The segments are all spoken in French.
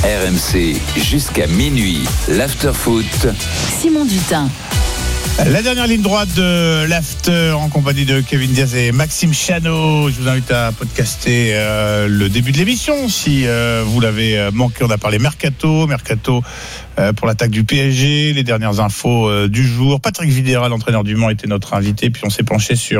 RMC jusqu'à minuit. L'after-foot. Simon Dutin. La dernière ligne droite de l'After en compagnie de Kevin Diaz et Maxime Chano. Je vous invite à podcaster le début de l'émission si vous l'avez manqué. On a parlé Mercato pour l'attaque du PSG, les dernières infos du jour. Patrick Vieira, l'entraîneur du Mans, était notre invité. Puis on s'est penché sur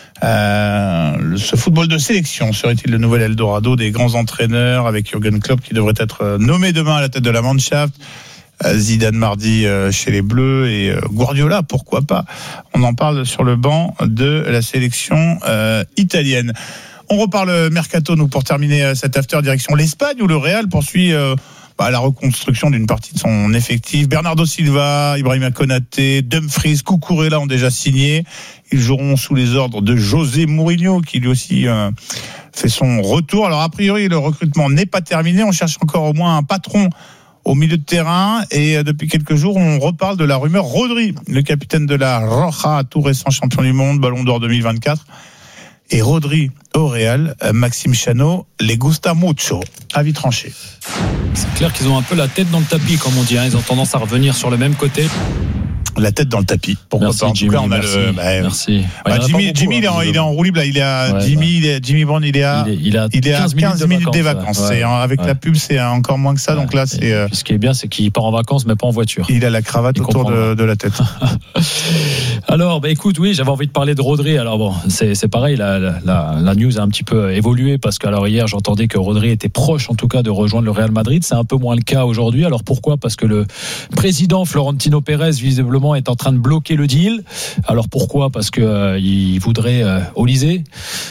ce football de sélection. Serait-il le nouvel Eldorado des grands entraîneurs avec Jürgen Klopp qui devrait être nommé demain à la tête de la Mannschaft? Zidane mardi chez les Bleus et Guardiola, pourquoi pas. On en parle sur le banc de la sélection italienne. On reparle Mercato, nous, pour terminer cet after, direction l'Espagne où le Real poursuit la reconstruction d'une partie de son effectif. Bernardo Silva, Ibrahima Konaté, Dumfries, Cucurella ont déjà signé. Ils joueront sous les ordres de José Mourinho qui lui aussi fait son retour. Alors a priori le recrutement n'est pas terminé, on cherche encore au moins un patron au milieu de terrain, et depuis quelques jours on reparle de la rumeur Rodri, le capitaine de la Roja, tout récent champion du monde, Ballon d'Or 2024. Et Rodri au Real, Maxime Chano, les gusta mucho. Avis tranché. C'est clair qu'ils ont un peu la tête dans le tapis, comme on dit, hein. Ils ont tendance à revenir sur le même côté. La tête dans le tapis. Pourquoi merci, pas. En Jimmy, tout cas, on a merci, merci. Jimmy, il est en roue libre. Là, il est à Jimmy Brown, il est à 15 minutes des vacances. Ouais. Avec la pub, c'est encore moins que ça. Donc là, c'est. Ce qui est bien, c'est qu'il part en vacances, mais pas en voiture. Il a la cravate autour de la tête. Alors, écoute, oui, j'avais envie de parler de Rodri. Alors bon, c'est pareil. La news a un petit peu évolué parce que alors hier, j'entendais que Rodri était proche, en tout cas, de rejoindre le Real Madrid. C'est un peu moins le cas aujourd'hui. Alors pourquoi ? Parce que le président Florentino Pérez, visiblement, est en train de bloquer le deal. Alors pourquoi ? Parce que il voudrait Olysée.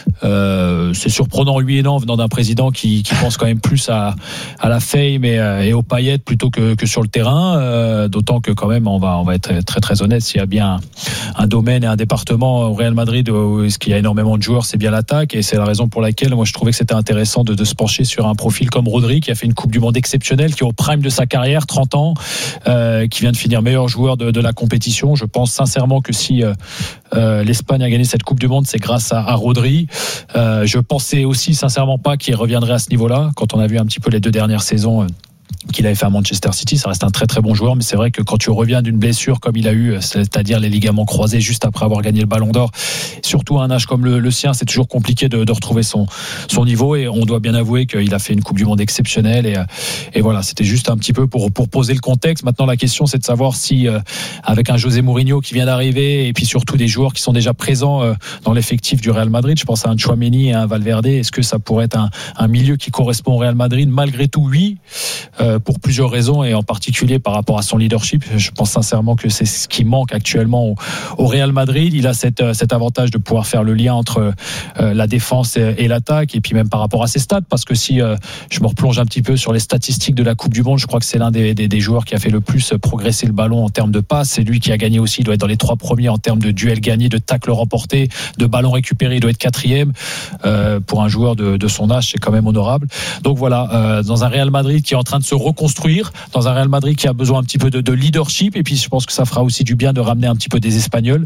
C'est surprenant, oui et non, venant d'un président qui pense quand même plus à la fame et aux paillettes plutôt que sur le terrain. D'autant que quand même, on va être très très honnête, s'il y a bien un domaine et un département au Real Madrid où il y a énormément de joueurs, c'est bien l'attaque, et c'est la raison pour laquelle moi je trouvais que c'était intéressant de se pencher sur un profil comme Rodri, qui a fait une Coupe du Monde exceptionnelle, qui est au prime de sa carrière, 30 ans, qui vient de finir meilleur joueur de la compétition. Je pense sincèrement que si l'Espagne a gagné cette Coupe du Monde, c'est grâce à Rodri. Je pensais aussi sincèrement pas qu'il reviendrait à ce niveau-là. Quand on a vu un petit peu les 2 dernières saisons qu'il avait fait à Manchester City, ça reste un très très bon joueur, mais c'est vrai que quand tu reviens d'une blessure comme il a eu, c'est-à-dire les ligaments croisés juste après avoir gagné le Ballon d'Or, surtout à un âge comme le sien, c'est toujours compliqué de retrouver son niveau, et on doit bien avouer qu'il a fait une Coupe du Monde exceptionnelle, et voilà, c'était juste un petit peu pour poser le contexte. Maintenant la question c'est de savoir si avec un José Mourinho qui vient d'arriver, et puis surtout des joueurs qui sont déjà présents dans l'effectif du Real Madrid, je pense à un Tchouaméni et à un Valverde, est-ce que ça pourrait être un milieu qui correspond au Real Madrid? Malgré tout, oui, pour plusieurs raisons, et en particulier par rapport à son leadership. Je pense sincèrement que c'est ce qui manque actuellement au Real Madrid. Il a cet avantage de pouvoir faire le lien entre la défense et l'attaque, et puis même par rapport à ses stats, parce que si je me replonge un petit peu sur les statistiques de la Coupe du Monde, je crois que c'est l'un des joueurs qui a fait le plus progresser le ballon en termes de passes. C'est lui qui a gagné aussi, il doit être dans les 3 premiers en termes de duels gagnés, de tacles remportés, de ballons récupérés, il doit être 4e. Pour un joueur de son âge, c'est quand même honorable. Donc voilà, dans un Real Madrid qui est en train de se reconstruire, dans un Real Madrid qui a besoin un petit peu de leadership, et puis je pense que ça fera aussi du bien de ramener un petit peu des Espagnols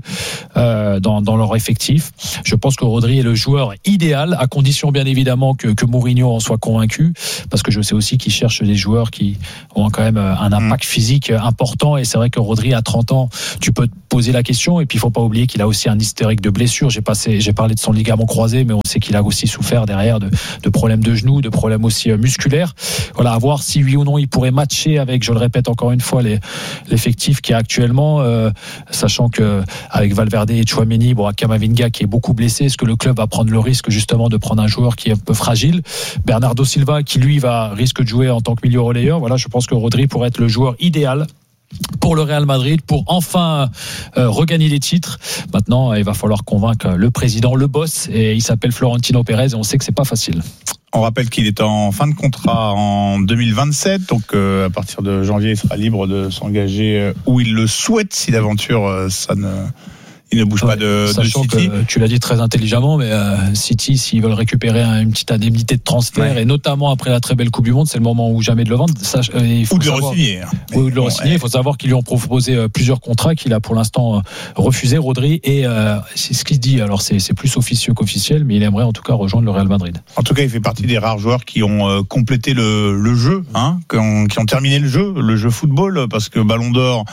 dans leur effectif. Je pense que Rodri est le joueur idéal, à condition bien évidemment que Mourinho en soit convaincu, parce que je sais aussi qu'il cherche des joueurs qui ont quand même un impact physique important, et c'est vrai que Rodri à 30 ans, tu peux te poser la question, et puis il faut pas oublier qu'il a aussi un historique de blessures. J'ai parlé de son ligament croisé, mais on sait qu'il a aussi souffert derrière de problèmes de genoux, de problèmes aussi musculaires. Voilà, à voir si oui ou non il pourrait matcher avec, je le répète encore une fois, l'effectif qui est actuellement, sachant que avec Valverde et Tchouaméni, Camavinga qui est beaucoup blessé, est-ce que le club va prendre le risque justement de prendre un joueur qui est un peu fragile? Bernardo Silva qui lui risque de jouer en tant que milieu relayeur. Voilà, je pense que Rodri pourrait être le joueur idéal pour le Real Madrid, pour enfin regagner les titres. Maintenant, il va falloir convaincre le président, le boss, et il s'appelle Florentino Pérez, et on sait que c'est pas facile. On rappelle qu'il est en fin de contrat en 2027, donc à partir de janvier, il sera libre de s'engager où il le souhaite, si d'aventure il il ne bouge pas de Sachant City. que tu l'as dit très intelligemment, mais City, s'ils veulent récupérer une petite indemnité de transfert, et notamment après la très belle Coupe du Monde, c'est le moment où jamais de le vendre. Ou de le re-signer. Ou de le re-signer. Il faut savoir qu'ils lui ont proposé plusieurs contrats qu'il a pour l'instant refusé, Rodri, et c'est ce qu'il dit. Alors c'est plus officieux qu'officiel, mais il aimerait en tout cas rejoindre le Real Madrid. En tout cas, il fait partie des rares joueurs qui ont complété le jeu, qui ont terminé le jeu football, parce que Ballon d'Or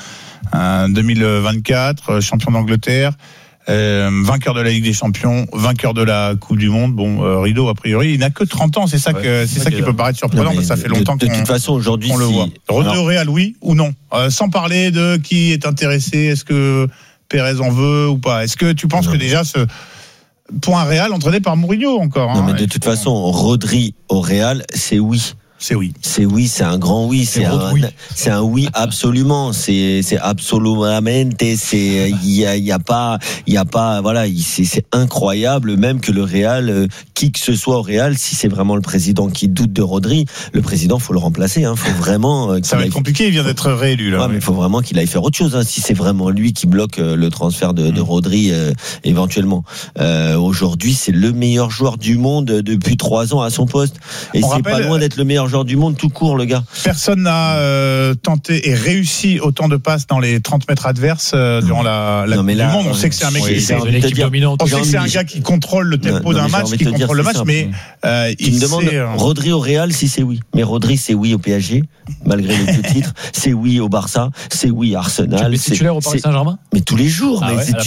2024, champion d'Angleterre, vainqueur de la Ligue des Champions, vainqueur de la Coupe du Monde. Bon, Rideau, a priori, il n'a que 30 ans. C'est ça qui peut paraître surprenant, parce que ça fait longtemps de toute façon, aujourd'hui, on le voit. Rodri au Real, oui ou non? Sans parler de qui est intéressé, est-ce que Pérez en veut ou pas? Est-ce que tu penses que déjà pour un Real entraîné par Mourinho encore? Non, mais de toute façon, Rodri au Real, c'est oui. C'est oui. C'est oui, c'est un grand oui. C'est un oui absolument. C'est absolument. Il y a pas, voilà, c'est incroyable même que le Real, qui que ce soit au Real, si c'est vraiment le président qui doute de Rodri, le président, faut le remplacer, faut vraiment. Ça va être compliqué, il vient d'être réélu, là. Ouais, mais il faut vraiment qu'il aille faire autre chose, si c'est vraiment lui qui bloque le transfert de Rodri, éventuellement. Aujourd'hui, c'est le meilleur joueur du monde depuis 3 ans à son poste. Et c'est pas loin d'être le meilleur joueur du monde tout court, le gars. Personne n'a tenté et réussi autant de passes dans les 30 mètres adverses durant la Coupe du Monde. On sait que c'est un mec qui c'est l'équipe dominante. On sait que c'est un gars qui contrôle le tempo d'un match, qui contrôle le match, mais il me demande Rodri au Real si c'est oui. Mais Rodri, c'est oui au PSG, malgré les deux titres. C'est oui au Barça, c'est oui à Arsenal. Tu es titulaire au Paris Saint-Germain? Mais tous les jours,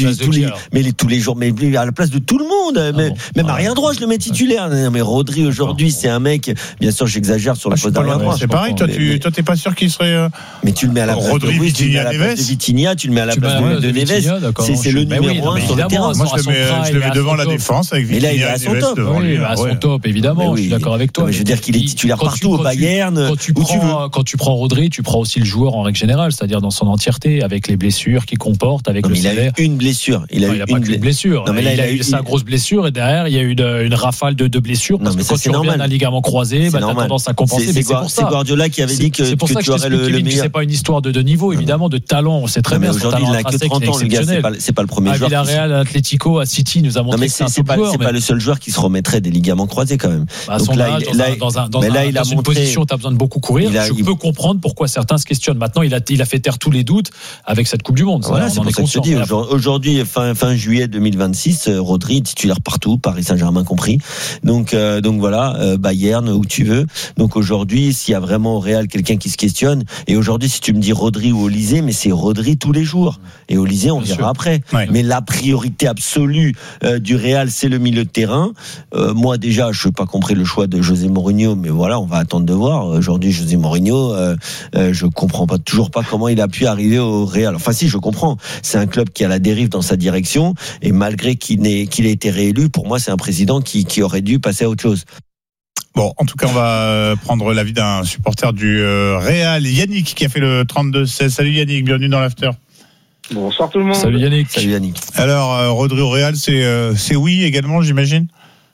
tous les jours, mais à la place de tout le monde. Même à rien droit, je le mets titulaire. Mais Rodri aujourd'hui, c'est un mec. Bien sûr, j'exagère sur le poste d'arrière droit. C'est pareil. Toi, t'es pas sûr qu'il serait. Mais tu le mets à la place Rodri, de Vitinha, tu le mets à la place de Neves. C'est le numéro 1 sur le terrain. Moi, je le mets devant la défense avec Vitinha. Mais là, il est à son top. À son top, évidemment. Je suis d'accord avec toi. Je veux dire qu'il est titulaire partout au Bayern. Quand tu prends Rodri, tu prends aussi le joueur en règle générale, c'est-à-dire dans son entièreté, avec les blessures qu'il comporte, avec le salaire. Il a eu une blessure. Il a pas qu'une blessure. Il a eu sa grosse blessure, et derrière, il y a eu une rafale de blessures. Parce que quand tu reviens d'un ligament croisé, t'as tendance à compenser. C'est Guardiola qui avait dit que tu aurais le meilleur. C'est pas une histoire de niveau, évidemment, de talent. On sait très bien. Aujourd'hui, il n'a que 30 ans, le gars. C'est pas le premier joueur. À Villarreal, Atlético, à City, nous a montré que c'est un top joueur. C'est pas le seul joueur qui se remettrait des ligaments croisés quand même. À son âge, dans une position où tu as besoin de beaucoup courir, je peux comprendre pourquoi certains se questionnent. Maintenant, il a fait taire tous les doutes avec cette Coupe du Monde. Voilà, c'est pour ça que je te dis. Aujourd'hui, fin juillet 2026, Rodri titulaire partout, Paris Saint-Germain compris. Donc voilà, Bayern, où tu veux. Donc aujourd'hui, s'il y a vraiment au Real quelqu'un qui se questionne, et aujourd'hui, si tu me dis Rodri ou Olysée, mais c'est Rodri tous les jours. Et Olysée, on verra après. Ouais. Mais la priorité absolue du Real, c'est le milieu de terrain. Moi, déjà, je n'ai pas compris le choix de José Mourinho, mais voilà, on va attendre de voir. Aujourd'hui, José Mourinho, je comprends toujours pas comment il a pu arriver au Real. Enfin, si, je comprends. C'est un club qui a la dérive dans sa direction, et malgré qu'il ait été réélu, pour moi, c'est un président qui aurait dû passer à autre chose. Bon, en tout cas, on va prendre l'avis d'un supporter du Real, Yannick, qui a fait le 32-16. Salut Yannick, bienvenue dans l'After. Bonsoir tout le monde. Salut Yannick. Alors, Rodri au Real, c'est oui également, j'imagine?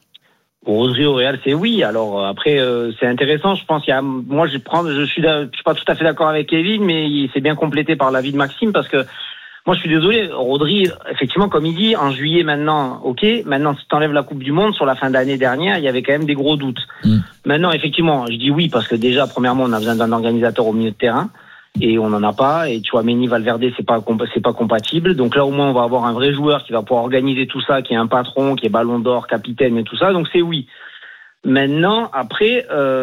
Rodri au Real, c'est oui. Alors après, c'est intéressant. Je pense je suis pas tout à fait d'accord avec Kevin, mais il s'est bien complété par l'avis de Maxime, parce que moi, je suis désolé. Rodri, effectivement, comme il dit, en juillet maintenant, ok. Maintenant, si t'enlèves la Coupe du Monde, sur la fin d'année dernière, il y avait quand même des gros doutes. Maintenant, effectivement, je dis oui parce que déjà, premièrement, on a besoin d'un organisateur au milieu de terrain. Et on n'en a pas, et tu vois, Mendy, Valverde, c'est pas compatible. Donc là, au moins, on va avoir un vrai joueur qui va pouvoir organiser tout ça, qui est un patron, qui est Ballon d'Or, capitaine et tout ça. Donc c'est oui. Maintenant, après,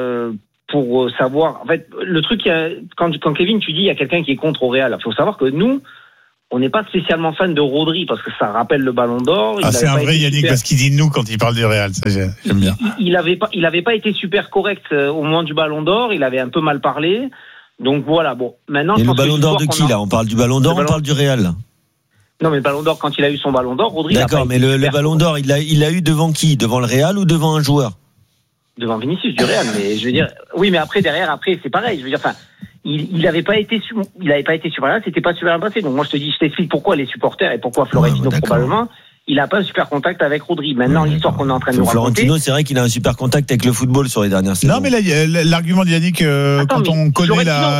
pour savoir, en fait, le truc, quand Kevin, tu dis, il y a quelqu'un qui est contre au Real. Il faut savoir que nous, on n'est pas spécialement fan de Rodri parce que ça rappelle le Ballon d'Or. C'est un vrai Yannick, parce qu'il dit nous quand il parle du Real. Ça, j'aime bien. Il avait pas été super correct au moment du Ballon d'Or. Il avait un peu mal parlé. Donc voilà, bon. Maintenant, et le Ballon d'Or de qui là? On parle du Ballon d'Or, on parle du Real. Non, mais le Ballon d'Or, quand il a eu son Ballon d'Or, Rodri. D'accord, mais le Ballon d'Or, il l'a eu devant qui? Devant le Real ou devant un joueur? Devant Vinicius du Real, mais je veux dire, oui, mais après c'est pareil. Je veux dire, enfin, il avait pas été super, c'était pas super bien passé. Donc moi je t'explique pourquoi les supporters et pourquoi Florentino probablement il n'a pas un super contact avec Rodri. Maintenant, l'histoire qu'on est en train de nous raconter. Florentino, c'est vrai qu'il a un super contact avec le football sur les dernières saisons. Non, mais là, l'argument d'Yannick, quand on connaît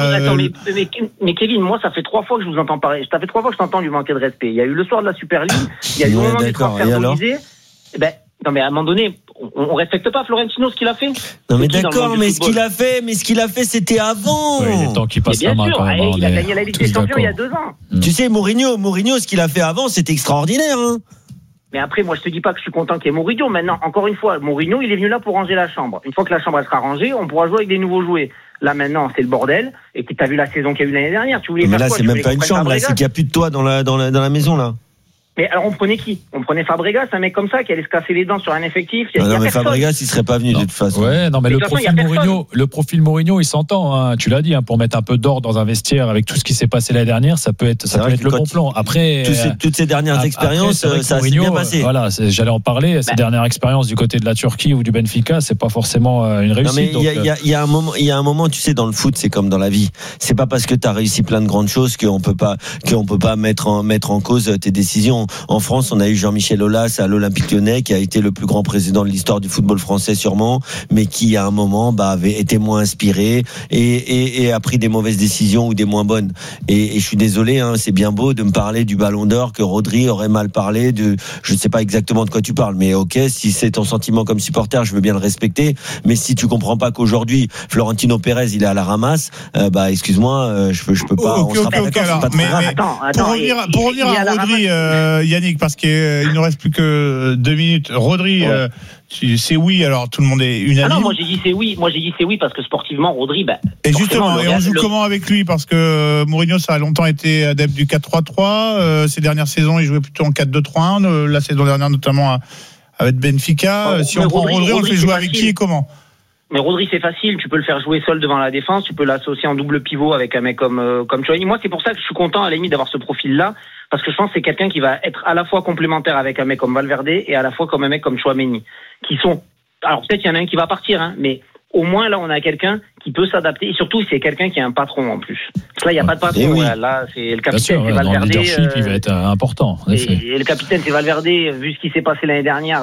mais Kevin, moi, ça fait 3 fois que je vous entends parler. Ça fait 3 fois que je t'entends lui manquer de respect. Il y a eu le soir de la Super League, il y a eu le moment du transfert d'Olysée. Non, mais à un moment donné, on respecte pas Florentino, ce qu'il a fait. Non, mais d'accord, mais ce qu'il a fait, c'était avant. Oui, les temps qui passent la main, quand même. Il a gagné la Ligue des Champions il y a 2 ans. Tu sais, Mourinho, ce qu'il a fait avant, c'était extraordinaire, hein. Mais après, moi, je te dis pas que je suis content qu'il y ait Mourinho. Maintenant, encore une fois, Mourinho, il est venu là pour ranger la chambre. Une fois que la chambre elle sera rangée, on pourra jouer avec des nouveaux jouets. Là, maintenant, c'est le bordel. Et puis, t'as vu la saison qu'il y a eu l'année dernière. Tu voulais mais faire là, quoi? c'est même pas une chambre, là, c'est qu'il y a plus de toi dans la maison, là. Mais alors, on prenait qui? On prenait Fabregas, un mec comme ça qui allait se casser les dents sur un effectif. Non, mais Fabregas, il serait pas venu de toute façon. Ouais, non, mais le profil Mourinho, il s'entend, hein, tu l'as dit, hein, pour mettre un peu d'ordre dans un vestiaire avec tout ce qui s'est passé l'année dernière, ça peut être le bon plan. Après, toutes ces dernières expériences, ça s'est bien passé. Voilà, j'allais en parler. Ces dernières expériences du côté de la Turquie ou du Benfica, c'est pas forcément une réussite. Non, mais il y a un moment, tu sais, dans le foot, c'est comme dans la vie. C'est pas parce que tu as réussi plein de grandes choses qu'on peut pas mettre en cause tes décisions. En France, on a eu Jean-Michel Aulas à l'Olympique Lyonnais, qui a été le plus grand président de l'histoire du football français sûrement, mais qui à un moment avait été moins inspiré et a pris des mauvaises décisions ou des moins bonnes. Et je suis désolé, hein, c'est bien beau de me parler du Ballon d'Or, que Rodri aurait mal parlé, je ne sais pas exactement de quoi tu parles, mais ok, si c'est ton sentiment comme supporter, je veux bien le respecter, mais si tu comprends pas qu'aujourd'hui Florentino Pérez il est à la ramasse, excuse-moi, je peux pas. On sera pas d'accord. Pour revenir à Rodri, Yannick, parce qu'il ne reste plus que 2 minutes. Rodri, c'est oui, alors tout le monde est unanime. Non, moi j'ai dit c'est oui parce que sportivement, Rodri, et justement, on joue comment avec lui? Parce que Mourinho, ça a longtemps été adepte du 4-3-3. Ces dernières saisons, il jouait plutôt en 4-2-3-1. La saison dernière, notamment avec Benfica. Si on prend Rodri, on le fait jouer avec qui et comment? Mais Rodri, c'est facile. Tu peux le faire jouer seul devant la défense. Tu peux l'associer en double pivot avec un mec comme Chouameni. Moi, c'est pour ça que je suis content à la limite d'avoir ce profil-là. Parce que je pense que c'est quelqu'un qui va être à la fois complémentaire avec un mec comme Valverde et à la fois comme un mec comme Chouameni. Alors peut-être qu'il y en a un qui va partir, hein, mais au moins là on a quelqu'un qui peut s'adapter et surtout c'est quelqu'un qui a un patron en plus. Parce que là il n'y a pas de patron. Là c'est le capitaine, c'est Valverde. Le leadership, il va être important. Et le capitaine c'est Valverde. Vu ce qui s'est passé l'année dernière,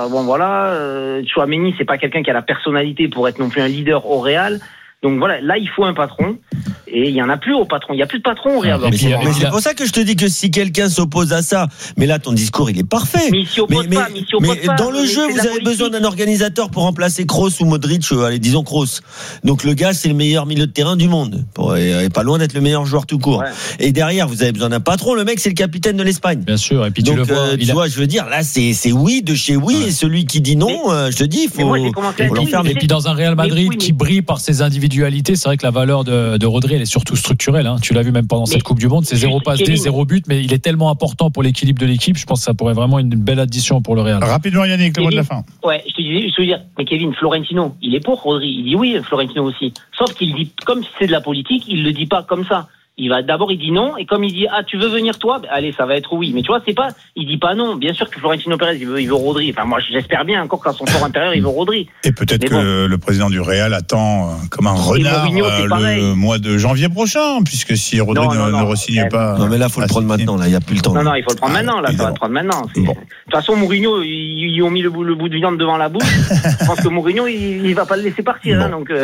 Chouameni c'est pas quelqu'un qui a la personnalité pour être non plus un leader au Real. Donc voilà, là il faut un patron et il y en a plus au patron. Il y a plus de patron au Real. Mais c'est pour ça que je te dis que si quelqu'un s'oppose à ça, mais là ton discours il est parfait. Mais il s'y oppose pas. Dans le jeu, vous avez besoin d'un organisateur pour remplacer Kroos ou Modric. Allez, disons Kroos. Donc le gars c'est le meilleur milieu de terrain du monde, et pas loin d'être le meilleur joueur tout court. Ouais. Et derrière vous avez besoin d'un patron. Le mec c'est le capitaine de l'Espagne. Bien sûr. Et puis donc, tu vois, je veux dire là c'est oui de chez oui, ouais. Et celui qui dit non, je te dis il faut l'enfermer. Et puis dans un Real Madrid qui brille par ses individualités, c'est vrai que la valeur de Rodri elle est surtout structurelle. Hein. Tu l'as vu même pendant cette Coupe du Monde, c'est 0 passe D, 0 but, mais il est tellement important pour l'équilibre de l'équipe. Je pense que ça pourrait vraiment une belle addition pour le Real. Rapidement, Yannick, le mot de la fin. Ouais, je te veux dire, mais Kevin, Florentino, il est pour Rodri. Il dit oui, Florentino aussi. Sauf qu'il dit, comme c'est de la politique, il le dit pas comme ça. Il dit non, et comme il dit tu veux venir toi, allez, ça va être oui. Mais tu vois, il dit pas non. Bien sûr que Florentino Pérez il veut Rodri. Enfin moi j'espère bien encore qu'à son fort intérieur il veut Rodri. Et peut-être que le président du Real attend comme un renard le mois de janvier prochain, puisque si Rodri ne re-signe pas. Non mais là faut le prendre maintenant, là il y a plus le temps. Non il faut le prendre maintenant, là ça va le prendre maintenant. De toute façon Mourinho ils ont mis le bout de viande devant la bouche. Je pense que Mourinho il va pas le laisser partir, hein, donc.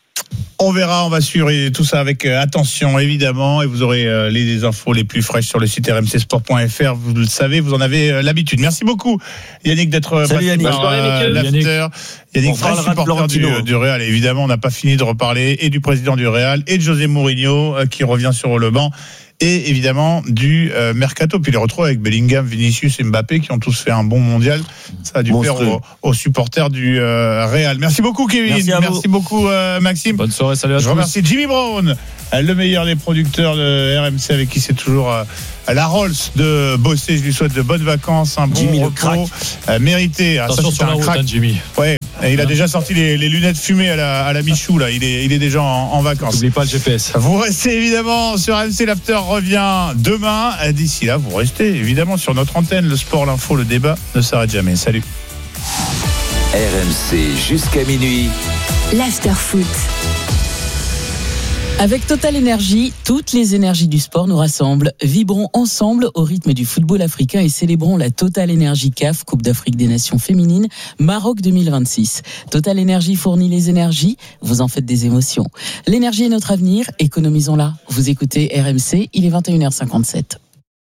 On verra, on va suivre tout ça avec attention évidemment, et vous aurez les infos les plus fraîches sur le site rmcsport.fr. Vous le savez, vous en avez l'habitude. Merci beaucoup Yannick d'être passé par l'after. Yannick, vrai supporter du Real. Évidemment, on n'a pas fini de reparler et du président du Real et de José Mourinho qui revient sur le banc. Et évidemment du mercato, puis les retrouve avec Bellingham, Vinicius et Mbappé qui ont tous fait un bon mondial. Ça a dû faire aux supporters du Real. Merci beaucoup Kevin, merci beaucoup Maxime. Bonne soirée, salut à tous. Je remercie Jimmy Brown, le meilleur des producteurs de RMC, avec qui c'est toujours la Rolls de bosser. Je lui souhaite de bonnes vacances, un bon Jimmy repos mérité. Attention sur la route, Jimmy. Ouais. Et il a déjà sorti les lunettes fumées à la Michou là. Il est déjà en vacances. N'oublie pas le GPS. Vous restez évidemment sur RMC. L'after revient demain. D'ici là, vous restez évidemment sur notre antenne. Le sport, l'info, le débat ne s'arrête jamais. Salut. RMC jusqu'à minuit. L'after foot. Avec Total Énergie, toutes les énergies du sport nous rassemblent. Vibrons ensemble au rythme du football africain et célébrons la Total Énergie CAF, Coupe d'Afrique des Nations féminines, Maroc 2026. Total Énergie fournit les énergies, vous en faites des émotions. L'énergie est notre avenir, économisons-la. Vous écoutez RMC, il est 21h57.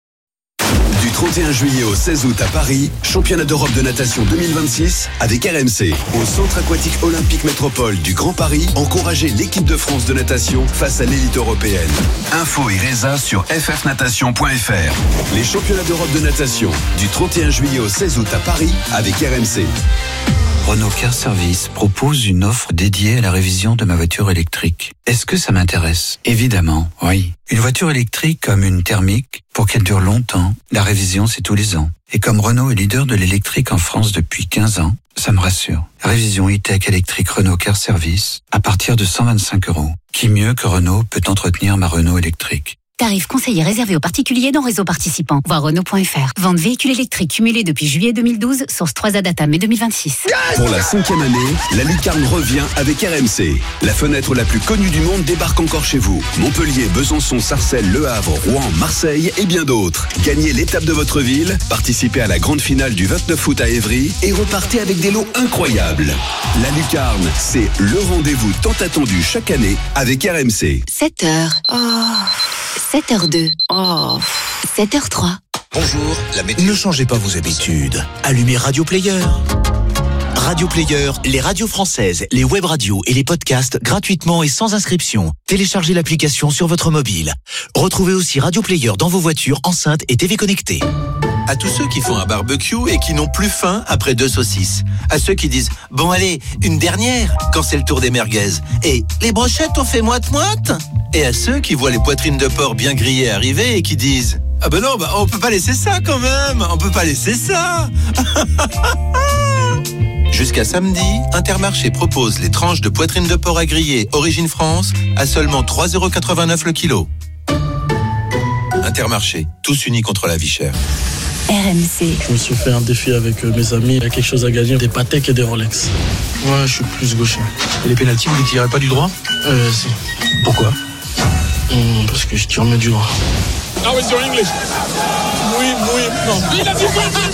Du 31 juillet au 16 août à Paris, championnat d'Europe de natation 2026 avec RMC. Au centre aquatique olympique métropole du Grand Paris, encouragez l'équipe de France de natation face à l'élite européenne. Info et résa sur ffnatation.fr. Les championnats d'Europe de natation du 31 juillet au 16 août à Paris avec RMC. Renault Car Service propose une offre dédiée à la révision de ma voiture électrique. Est-ce que ça m'intéresse ? Évidemment, oui. Une voiture électrique comme une thermique, pour qu'elle dure longtemps, la révision c'est tous les ans. Et comme Renault est leader de l'électrique en France depuis 15 ans, ça me rassure. Révision e-tech électrique Renault Car Service à partir de 125 €. Qui mieux que Renault peut entretenir ma Renault électrique ? Tarif conseillé réservé aux particuliers dans réseau participant. Voir Renault.fr. Vente véhicules électriques cumulés depuis juillet 2012. Source 3A Data mai 2026. Pour la 5e année, la lucarne revient avec RMC. La fenêtre la plus connue du monde débarque encore chez vous. Montpellier, Besançon, Sarcelles, Le Havre, Rouen, Marseille et bien d'autres. Gagnez l'étape de votre ville, participez à la grande finale du 29 août à Évry et repartez avec des lots incroyables. La lucarne, c'est le rendez-vous tant attendu chaque année avec RMC. 7h. 7h02. 7h03. Bonjour, la météo. Ne changez pas vos habitudes. Allumez Radio Player. Radio Player, les radios françaises, les web radios et les podcasts gratuitement et sans inscription. Téléchargez l'application sur votre mobile. Retrouvez aussi Radio Player dans vos voitures, enceintes et TV connectées. À tous ceux qui font un barbecue et qui n'ont plus faim après 2 saucisses. À ceux qui disent « Bon allez, une dernière » quand c'est le tour des merguez. Et « Les brochettes on fait moite-moite » Et à ceux qui voient les poitrines de porc bien grillées arriver et qui disent « Ah ben non, on peut pas laisser ça quand même, on peut pas laisser ça » Jusqu'à samedi, Intermarché propose les tranches de poitrine de porc à griller Origine France à seulement 3,89 € le kilo. Intermarché, tous unis contre la vie chère. RMC. Je me suis fait un défi avec mes amis. Il y a quelque chose à gagner, des Patek et des Rolex. Ouais, je suis plus gaucher. Et les pénaltys, vous ne tirez pas du droit ? Si. Pourquoi ? Parce que je tire mieux du droit. How is your English? Oui, non. Il a dit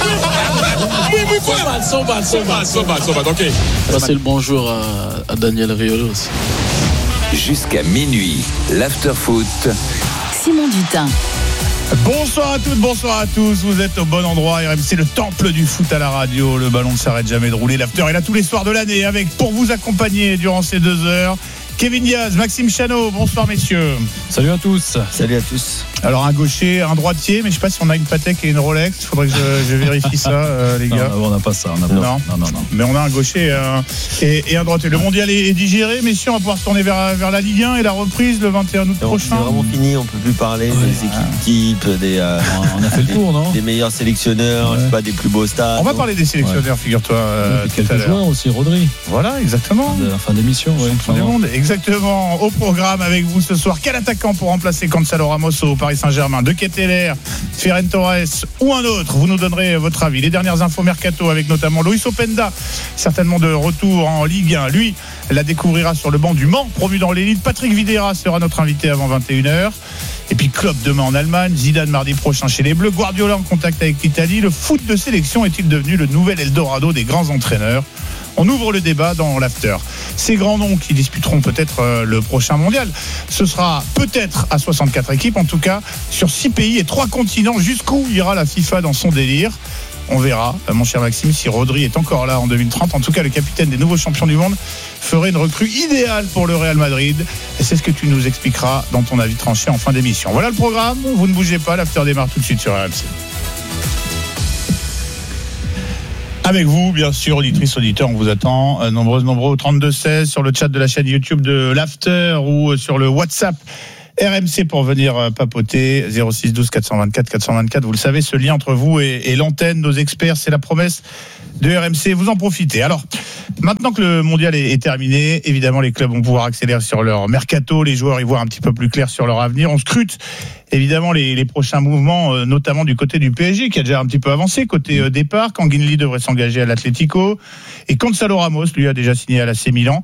so bad, ok. Passer le bonjour à Daniel Riolo aussi. Jusqu'à minuit, l'after-foot. Simon Dutin. Bonsoir à toutes, bonsoir à tous. Vous êtes au bon endroit. RMC, le temple du foot à la radio. Le ballon ne s'arrête jamais de rouler. L'after est là tous les soirs de l'année avec, pour vous accompagner durant ces 2 heures, Kevin Diaz, Maxime Chano. Bonsoir messieurs. Salut à tous. Salut à tous. Alors un gaucher, un droitier, mais je sais pas si on a une Patek et une Rolex. Il faudrait que je vérifie ça, les gars. Non, on n'a pas ça. Non. Mais on a un gaucher et un droitier. Le mondial est digéré, messieurs. On va pouvoir se tourner vers la Ligue 1 et la reprise le 21 août prochain. C'est vraiment fini. On peut plus parler des équipes types, on a fait le tour, non ? Des meilleurs sélectionneurs, je sais pas, des plus beaux stades. On va parler des sélectionneurs, figure-toi. Quelques joueurs aussi, Rodri. Voilà, exactement. La fin d'émission, Champion du monde. Exactement. Au programme avec vous ce soir, quel attaquant pour remplacer Gonzalo Ramos au Paris Saint-Germain? De Ketelaere, Ferran Torres ou un autre? Vous nous donnerez votre avis. Les dernières infos mercato avec notamment Luis Openda, certainement de retour en Ligue 1. Lui, la découvrira sur le banc du Mans, promu dans l'élite. Patrick Vieira sera notre invité avant 21h. Et puis Klopp demain en Allemagne, Zidane mardi prochain chez les Bleus, Guardiola en contact avec l'Italie. Le foot de sélection est-il devenu le nouvel Eldorado des grands entraîneurs? On ouvre le débat dans l'after. Ces grands noms qui disputeront peut-être le prochain mondial, ce sera peut-être à 64 équipes, en tout cas sur 6 pays et 3 continents. Jusqu'où ira la FIFA dans son délire? On verra, mon cher Maxime, si Rodri est encore là en 2030. En tout cas, le capitaine des nouveaux champions du monde ferait une recrue idéale pour le Real Madrid. Et c'est ce que tu nous expliqueras dans ton avis tranché en fin d'émission. Voilà le programme. Vous ne bougez pas. L'after démarre tout de suite sur RMC. Avec vous, bien sûr, auditrices, auditeurs, on vous attend. Nombreux au 32-16 sur le chat de la chaîne YouTube de l'After ou sur le WhatsApp RMC pour venir papoter. 06 12 424 424. Vous le savez, ce lien entre vous et l'antenne, nos experts, c'est la promesse de RMC. Vous en profitez. Alors, maintenant que le mondial est terminé, évidemment, les clubs vont pouvoir accélérer sur leur mercato. Les joueurs y voient un petit peu plus clair sur leur avenir. On scrute évidemment les prochains mouvements, notamment du côté du PSG, qui a déjà un petit peu avancé côté départ. Kanguinli devrait s'engager à l'Atlético. Et Gonzalo Ramos, lui, a déjà signé à l'AC Milan.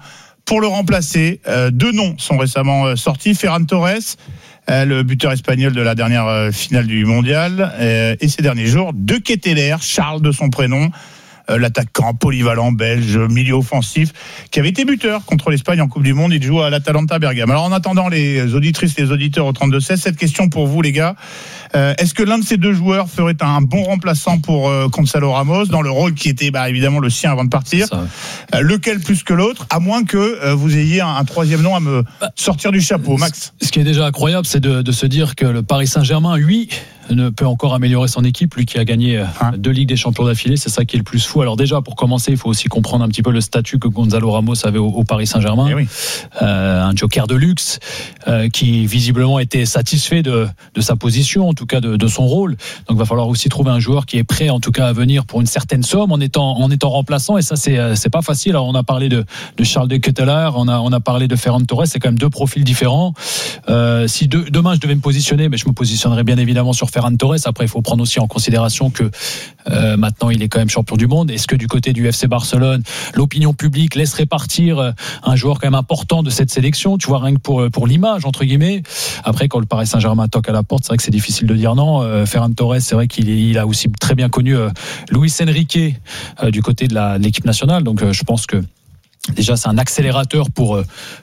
pour le remplacer. 2 noms sont récemment sortis. Ferran Torres, le buteur espagnol de la dernière finale du mondial, et ces derniers jours, De Ketelaere, Charles de son prénom, l'attaquant polyvalent belge, milieu offensif, qui avait été buteur contre l'Espagne en Coupe du Monde. Il joue à l'Atalanta Bergame. Alors en attendant les auditrices et les auditeurs au 32-16, cette question pour vous les gars, est-ce que l'un de ces 2 joueurs ferait un bon remplaçant pour Gonzalo Ramos, dans le rôle qui était évidemment le sien avant de partir? Lequel plus que l'autre, à moins que vous ayez un troisième nom à me sortir du chapeau, Max? Ce qui est déjà incroyable, c'est de se dire que le Paris Saint-Germain, lui, ne peut encore améliorer son équipe, lui qui a gagné 2 Ligues des Champions d'affilée. C'est ça qui est le plus fou. Alors déjà, pour commencer, il faut aussi comprendre un petit peu le statut que Gonzalo Ramos avait au Paris Saint-Germain. Oui. Un joker de luxe qui visiblement était satisfait de sa position, en tout cas de son rôle. Donc il va falloir aussi trouver un joueur qui est prêt en tout cas à venir pour une certaine somme en étant remplaçant, et ça c'est pas facile. Alors on a parlé de Charles de Ketelaere, on a parlé de Ferran Torres, c'est quand même 2 profils différents. Si demain je devais me positionner, je me positionnerais bien évidemment sur Ferran Torres. Après il faut prendre aussi en considération que maintenant il est quand même champion du monde. Est-ce que du côté du FC Barcelone, l'opinion publique laisserait partir un joueur quand même important de cette sélection, tu vois, rien que pour l'image entre guillemets. Après quand le Paris Saint-Germain toque à la porte, c'est vrai que c'est difficile de dire non. Ferran Torres, c'est vrai qu'il a aussi très bien connu Luis Enrique du côté de l'équipe nationale. Donc je pense que déjà c'est un accélérateur pour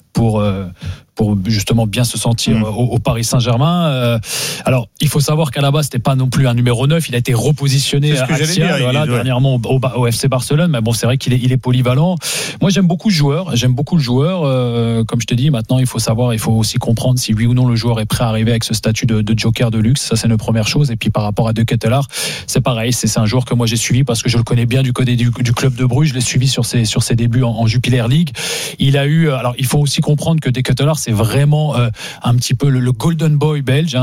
justement bien se sentir au Paris Saint-Germain. Alors, il faut savoir qu'à la base, c'était pas non plus un numéro 9. Il a été repositionné axial, dernièrement au FC Barcelone. Mais bon, c'est vrai qu'il est polyvalent. Moi, j'aime beaucoup le joueur. Comme je te dis, maintenant, il faut aussi comprendre si oui ou non le joueur est prêt à arriver avec ce statut de joker de luxe. Ça, c'est une première chose. Et puis, par rapport à De Ketelaere, c'est pareil. C'est un joueur que moi, j'ai suivi parce que je le connais bien du côté du club de Bruges. Je l'ai suivi sur ses débuts en Jupiler League. Alors, il faut aussi comprendre que De Ketelaere, c'est vraiment un petit peu le golden boy belge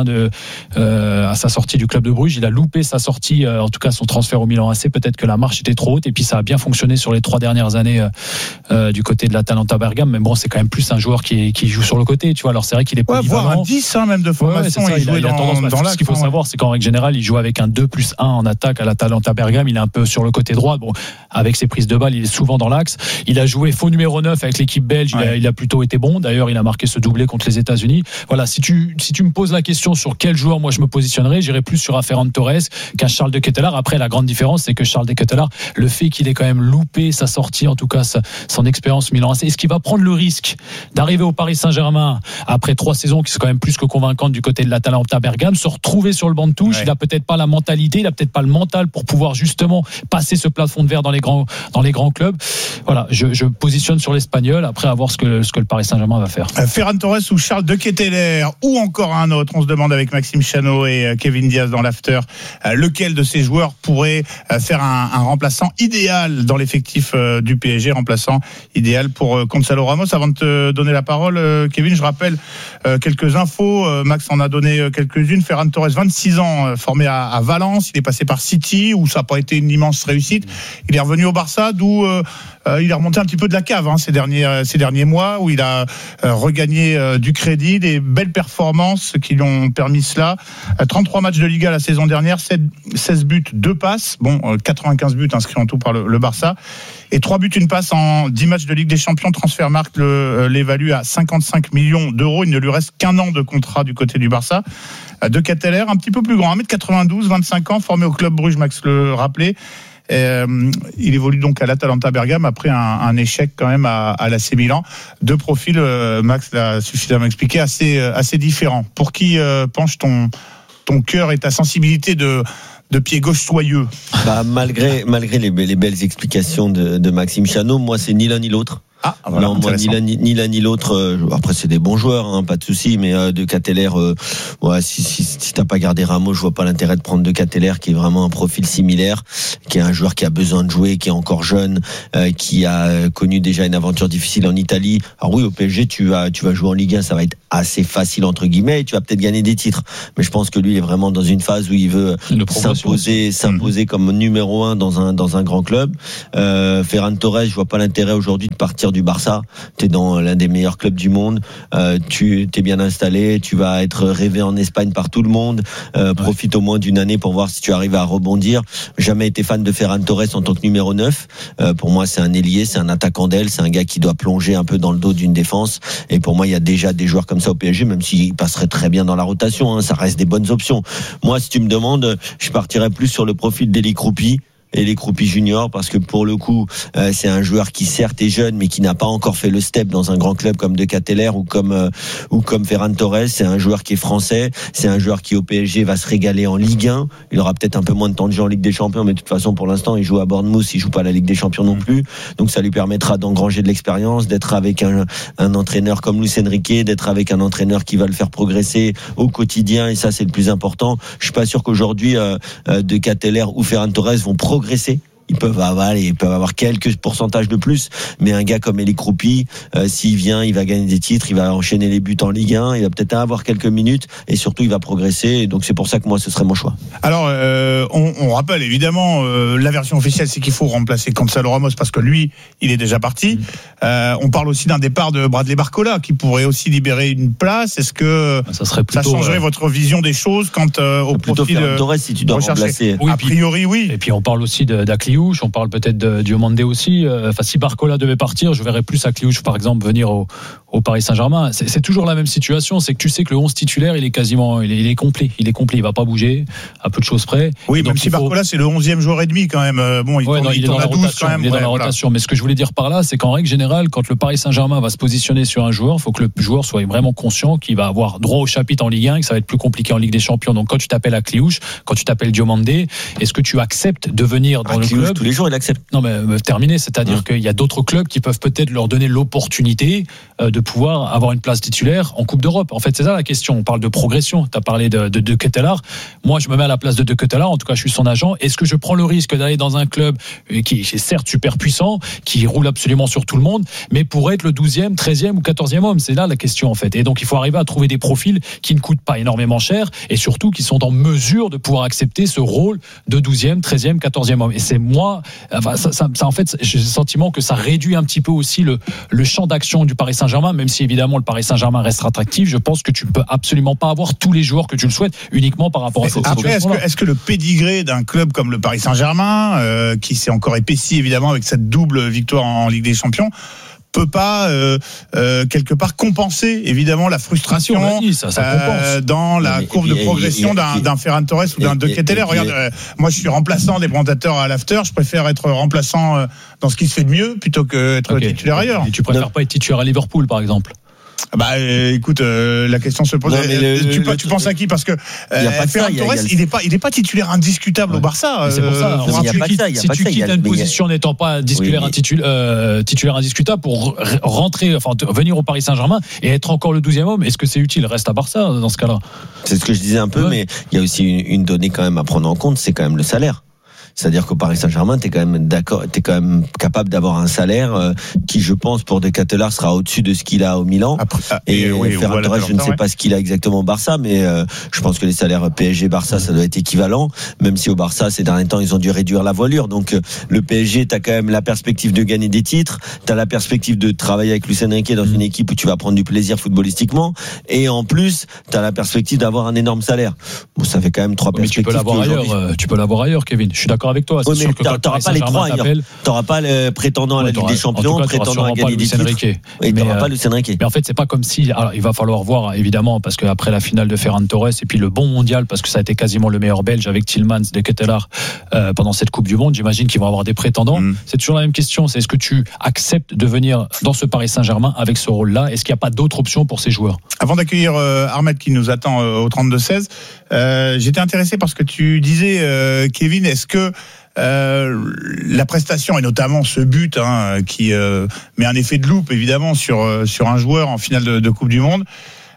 à sa sortie du club de Bruges. Il a loupé sa sortie, en tout cas son transfert au Milan AC. Peut-être que la marche était trop haute, et puis ça a bien fonctionné sur les 3 dernières années du côté de l'Atalanta Bergame. Mais bon, c'est quand même plus un joueur qui joue sur le côté, tu vois. Alors c'est vrai qu'il est polyvalent. Voire un 10 même de formation. Il a tendance dans l'axe. Ce qu'il faut savoir, c'est qu'en règle générale, il joue avec un 2+1 en attaque à l'Atalanta Bergame. Il est un peu sur le côté droit. Bon, avec ses prises de balles, il est souvent dans l'axe. Il a joué faux numéro 9 avec l'équipe belge. Il a plutôt été bon. D'ailleurs, il a marqué ce doublé contre les États-Unis. Voilà, si tu me poses la question sur quel joueur moi je me positionnerais, j'irais plus sur un Ferran Torres qu'un Charles de Ketelaere. Après, la grande différence, c'est que Charles de Ketelaere, le fait qu'il ait quand même loupé sa sortie, en tout cas son expérience Milan AC, est-ce qu'il va prendre le risque d'arriver au Paris Saint-Germain après 3 saisons qui sont quand même plus que convaincantes du côté de l'Atalanta Bergame, se retrouver sur le banc de touche? Il a peut-être pas la mentalité, il a peut-être pas le mental pour pouvoir justement passer ce plafond de verre dans les grands clubs. Voilà, je positionne sur l'Espagnol, après à voir ce que le Paris Saint-Germain va faire. Ferran Torres ou Charles de Ketelaere, ou encore un autre? On se demande avec Maxime Chano et Kevin Diaz dans l'after, lequel de ces joueurs pourrait faire un remplaçant idéal dans l'effectif du PSG, remplaçant idéal pour Gonzalo Ramos. Avant de te donner la parole, Kevin, je rappelle quelques infos. Max en a donné quelques-unes. Ferran Torres, 26 ans, formé à Valence. Il est passé par City, où ça n'a pas été une immense réussite. Il est revenu au Barça, d'où il est remonté un petit peu de la cave ces derniers mois, où il a regagné du crédit, des belles performances qui lui ont permis cela. 33 matchs de Liga la saison dernière, 16 buts, 2 passes, 95 buts inscrits en tout par le Barça, et 3 buts, 1 passe en 10 matchs de Ligue des Champions. Transfermarkt l'évalue à 55 millions d'euros. Il ne lui reste qu'un an de contrat du côté du Barça. De Ketelaere, un petit peu plus grand, 1m92, 25 ans, formé au club Bruges, Max le rappelait. Il évolue donc à l'Atalanta Bergame après un échec quand même à l'AC Milan. 2 profils, Max l'a suffisamment expliqué, assez différents. Pour qui penche ton cœur et ta sensibilité de pied gauche soyeux? Malgré les belles explications de Maxime Chano, moi c'est ni l'un ni l'autre. Voilà, non, moi, ni l'un ni l'autre. Après, c'est des bons joueurs, pas de souci. Mais De Ketelaere, si t'as pas gardé Ramos, je vois pas l'intérêt de prendre De Ketelaere, qui est vraiment un profil similaire, qui est un joueur qui a besoin de jouer, qui est encore jeune, qui a connu déjà une aventure difficile en Italie. Alors oui, au PSG, tu vas jouer en Ligue 1, ça va être assez facile entre guillemets, et tu vas peut-être gagner des titres. Mais je pense que lui, il est vraiment dans une phase où il veut s'imposer comme numéro 1 dans un grand club. Ferran Torres, je vois pas l'intérêt aujourd'hui de partir partir du Barça, t'es dans l'un des meilleurs clubs du monde, tu t'es bien installé, tu vas être rêvé en Espagne par tout le monde, profite au moins d'une année pour voir si tu arrives à rebondir. Jamais été fan de Ferran Torres en tant que numéro 9. Pour moi, c'est un ailier, c'est un attaquant d'aile, c'est un gars qui doit plonger un peu dans le dos d'une défense. Et pour moi, il y a déjà des joueurs comme ça au PSG, même s'ils passeraient très bien dans la rotation, hein, ça reste des bonnes options. Moi, si tu me demandes, je partirais plus sur le profil d'Eli Kroupi. Et les Kroupi juniors, parce que pour le coup c'est un joueur qui certes est jeune mais qui n'a pas encore fait le step dans un grand club comme De Ketelaere ou comme Ferran Torres. C'est un joueur qui est français, c'est un joueur qui au PSG va se régaler en Ligue 1. Il aura peut-être un peu moins de temps de jeu en Ligue des Champions, mais de toute façon pour l'instant il joue à Bournemouth, il joue pas à la Ligue des Champions non plus, donc ça lui permettra d'engranger de l'expérience, d'être avec un entraîneur comme Luis Enrique, d'être avec un entraîneur qui va le faire progresser au quotidien, et ça c'est le plus important. Je suis pas sûr qu'aujourd'hui De Ketelaere ou Ferran Torres vont progresser. Ils peuvent avoir quelques pourcentages de plus, mais un gars comme Eli Kroupi, s'il vient, il va gagner des titres, il va enchaîner les buts en Ligue 1, il va peut-être avoir quelques minutes, et surtout il va progresser, et donc c'est pour ça que moi ce serait mon choix. Alors on rappelle évidemment la version officielle, c'est qu'il faut remplacer Gonzalo Ramos parce que lui il est déjà parti. On parle aussi d'un départ de Bradley Barcola qui pourrait aussi libérer une place. Est-ce que ça changerait votre vision des choses quant au profil de Torres si tu dois remplacer? Oui, a priori oui. Et puis on parle aussi d'Akliouche, on parle peut-être de Diomandé aussi. Enfin, si Barcola devait partir, je verrais plus Akliouche par exemple venir au Paris Saint-Germain. C'est toujours la même situation, c'est que tu sais que le 11 titulaire il est quasiment il est complet, il va pas bouger à peu de choses près. Oui, même si Barcola c'est le 11e joueur et demi quand même. Bon, il est dans la rotation quand même. Il est dans la rotation, mais ce que je voulais dire par là, c'est qu'en règle générale, quand le Paris Saint-Germain va se positionner sur un joueur, il faut que le joueur soit vraiment conscient qu'il va avoir droit au chapitre en Ligue 1 et que ça va être plus compliqué en Ligue des Champions. Donc quand tu t'appelles Akliouche, quand tu t'appelles Diomandé, est-ce que tu acceptes de venir dans le club? Tous les jours il accepte. Non mais terminé, c'est-à-dire qu'il y a d'autres clubs qui peuvent peut-être leur donner l'opportunité de pouvoir avoir une place titulaire en Coupe d'Europe. En fait, c'est ça la question. On parle de progression. Tu as parlé de Ketelaere. Moi, je me mets à la place de Ketelaere. En tout cas, je suis son agent. Est-ce que je prends le risque d'aller dans un club qui est certes super puissant, qui roule absolument sur tout le monde, mais pour être le 12e, 13e ou 14e homme? C'est là la question, en fait. Et donc, il faut arriver à trouver des profils qui ne coûtent pas énormément cher et surtout qui sont en mesure de pouvoir accepter ce rôle de 12e, 13e, 14e homme. Et c'est moi, enfin, ça en fait, j'ai le sentiment que ça réduit un petit peu aussi le champ d'action du Paris Saint-Germain, même si évidemment le Paris Saint-Germain reste attractif. Je pense que tu ne peux absolument pas avoir tous les joueurs que tu le souhaites uniquement par rapport à cette situation. Est-ce que le pédigré d'un club comme le Paris Saint-Germain, qui s'est encore épaissi évidemment avec cette double victoire en Ligue des Champions, peut pas quelque part compenser évidemment la frustration dans la courbe de progression d'un Ferran Torres ou d'un De Ketelaere? Regarde, moi je suis remplaçant des présentateurs à l'after, je préfère être remplaçant dans ce qui se fait de mieux plutôt que être titulaire ailleurs. Et tu préfères pas être titulaire à Liverpool par exemple? Bah écoute, la question se pose. Tu penses à qui? Parce que Ferran Torres, il est pas titulaire indiscutable au Barça. C'est pour ça. Si tu quittes une position n'étant pas titulaire indiscutable pour rentrer, enfin venir au Paris Saint-Germain et être encore le 12e homme, est-ce que c'est utile? Reste à Barça dans ce cas-là. C'est ce que je disais un peu, mais il y a aussi une donnée quand même à prendre en compte, c'est quand même le salaire. C'est-à-dire qu'au Paris Saint-Germain, t'es quand même capable d'avoir un salaire qui, je pense, pour De Ketelaere sera au-dessus de ce qu'il a au Milan. Ferran Torres, je ne sais pas ce qu'il a exactement au Barça, mais je pense que les salaires PSG-Barça, ça doit être équivalent, même si au Barça, ces derniers temps, ils ont dû réduire la voilure. Donc, le PSG, t'as quand même la perspective de gagner des titres, t'as la perspective de travailler avec Luis Enrique dans une équipe où tu vas prendre du plaisir footballistiquement, et en plus, t'as la perspective d'avoir un énorme salaire. Bon, ça fait quand même trois perspectives. Tu peux l'avoir ailleurs, Kevin. Je suis d'accord avec toi. Oui, mais t'auras pas les trois ailleurs. T'auras pas le prétendant à la Ligue des Champions, prétendant à gagner des titres. Et t'auras pas Luis Enrique. Mais en fait, c'est pas comme si. Alors, il va falloir voir évidemment parce qu'après la finale de Ferran Torres et puis le bon mondial parce que ça a été quasiment le meilleur Belge avec Tielemans, De Ketelaere pendant cette Coupe du Monde. J'imagine qu'ils vont avoir des prétendants. C'est toujours la même question. C'est est-ce que tu acceptes de venir dans ce Paris Saint-Germain avec ce rôle-là? Est-ce qu'il n'y a pas d'autre option pour ces joueurs? Avant d'accueillir Ahmed qui nous attend au 32-16, j'étais intéressé parce que tu disais, Kevin, est-ce que la prestation et notamment ce but qui met un effet de loupe évidemment sur un joueur en finale de Coupe du Monde,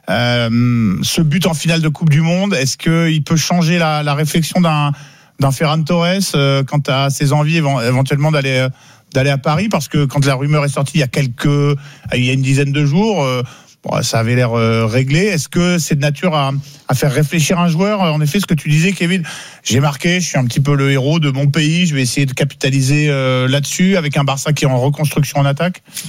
ce but en finale de Coupe du Monde, est-ce qu'il peut changer la réflexion d'un Ferran Torres quant à ses envies éventuellement d'aller à Paris? Parce que quand la rumeur est sortie il y a une dizaine de jours, ça avait l'air réglé. Est-ce que c'est de nature à faire réfléchir un joueur? En effet, ce que tu disais, Kevin, j'ai marqué, je suis un petit peu le héros de mon pays, je vais essayer de capitaliser là-dessus avec un Barça qui est en reconstruction en attaque.